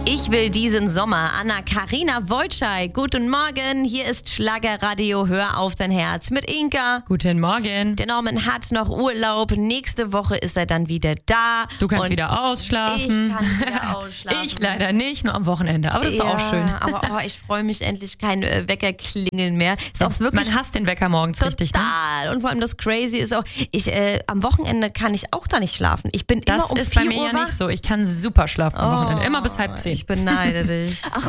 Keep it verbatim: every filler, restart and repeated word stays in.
Ich will diesen Sommer. Anna-Karina Wojcik. Guten Morgen, hier ist Schlagerradio. Hör auf dein Herz mit Inka. Guten Morgen. Der Norman hat noch Urlaub. Nächste Woche ist er dann wieder da. Du kannst Und wieder ausschlafen. Ich kann wieder ausschlafen. Ich leider nicht, nur am Wochenende. Aber das ist ja, doch auch schön. Aber oh, ich freue mich endlich, kein äh, Wecker klingeln mehr. Ist auch wirklich Man hasst den Wecker morgens total. richtig, ne? Und vor allem das Crazy ist auch, ich, äh, am Wochenende kann ich auch da nicht schlafen. Ich bin Das immer um ist bei vier mir Uhr ja wach. nicht so. Ich kann super schlafen am Wochenende. Immer bis halb zehn. Ich beneide dich. Ach,